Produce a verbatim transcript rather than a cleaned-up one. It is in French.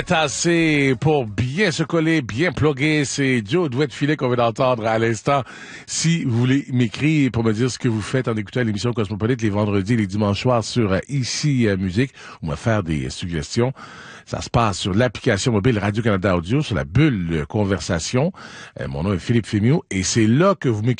Tassé pour bien se coller, bien plugger. C'est Joe Douette-Filet qu'on vient d'entendre à l'instant. Si vous voulez m'écrire pour me dire ce que vous faites en écoutant l'émission Cosmopolite les vendredis et les dimanches soirs sur euh, Ici euh, Musique, ou me faire des euh, suggestions, ça se passe sur l'application mobile Radio-Canada Audio, sur la bulle euh, conversation. Euh, mon nom est Philippe Fémiot et c'est là que vous m'écrivez.